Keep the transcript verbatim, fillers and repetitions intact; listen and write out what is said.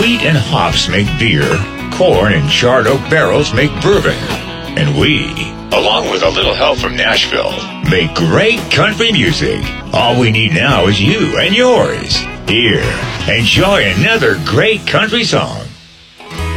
Wheat and hops make beer, corn and charred oak barrels make bourbon. And we, along with a little help from Nashville, make great country music. All we need now is you and yours. Here, enjoy another great country song.